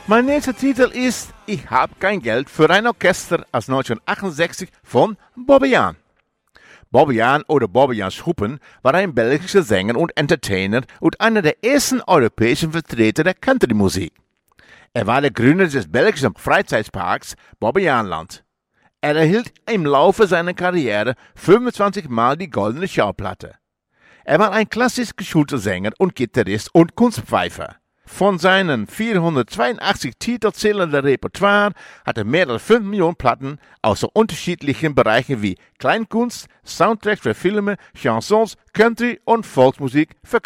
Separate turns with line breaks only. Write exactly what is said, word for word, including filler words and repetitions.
Mein nächster Titel ist Ich hab kein Geld für ein Orchester aus neunzehnhundertachtundsechzig von Bobbejaan. Bobbejaan oder Bobbejaans Groepen war ein belgischer Sänger und Entertainer und einer der ersten europäischen Vertreter der Countrymusik. Er war der Gründer des belgischen Freizeitparks Bobbejaanland. Er erhielt im Laufe seiner Karriere fünfundzwanzig Mal die Goldene Schallplatte. Er war ein klassisch geschulter Sänger und Gitarrist und Kunstpfeifer. Von seinen vierhundertzweiundachtzig Titel zählenden Repertoire hat er mehr als fünf Millionen Platten aus so unterschiedlichen Bereichen wie Kleinkunst, Soundtracks für Filme, Chansons, Country und Volksmusik verkauft.